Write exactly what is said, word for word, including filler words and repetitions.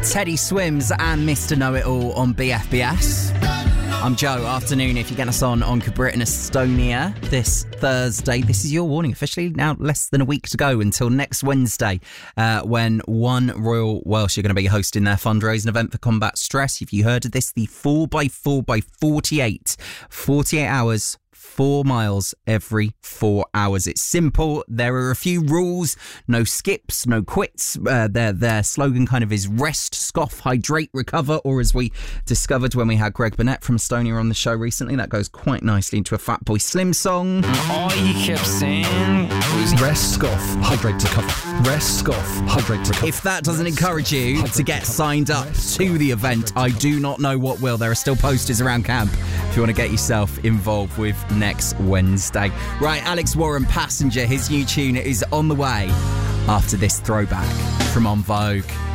Teddy Swims and Mister Know-It-All on B F B S. I'm Joe. Afternoon, if you get us on on Cabrit in Estonia this Thursday. This is your warning. Officially now less than a week to go until next Wednesday, uh, when One Royal Welsh are going to be hosting their fundraising event for Combat Stress. If you heard of this, the four by four by forty-eight, forty-eight hours, four miles every four hours. It's simple. There are a few rules. No skips, no quits. Uh, their, their slogan kind of is rest, scoff, hydrate, recover. Or as we discovered when we had Greg Burnett from Estonia on the show recently, that goes quite nicely into a Fatboy Slim song. All he kept saying was rest, scoff, hydrate, recover. Rest, scoff, hydrate, recover. If that doesn't encourage you to get signed up to the event, I do not know what will. There are still posters around camp if you want to get yourself involved with next Wednesday. Right, Alex Warren, Passenger, his new tune is on the way after this throwback from En Vogue.